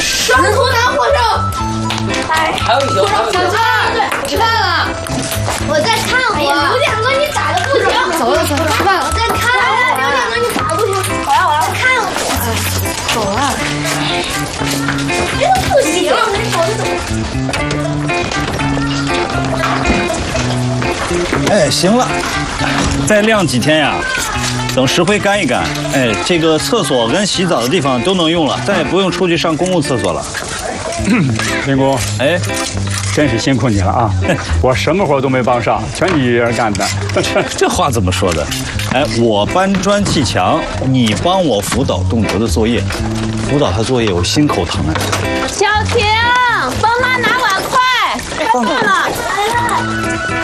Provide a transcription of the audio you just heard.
双头男获胜。 还有一球，还有一球。 小二，吃饭了。我在看我。刘点哥，你打的不行。走了，走了，吃饭了。我在看我。刘点哥，你打的不行。我要看我。走了。这个不行，你走就走。 哎，行了，再晾几天呀。等石灰干一干，哎，这个厕所跟洗澡的地方都能用了，再也不用出去上公共厕所了。 林工， 哎， 真是辛苦你了啊！我什么活都没帮上，全你一人干的。 这话怎么说的？哎，我搬砖砌墙，你帮我辅导栋德的作业，辅导他作业我心口疼哎。 小婷，帮妈拿碗筷，快放了。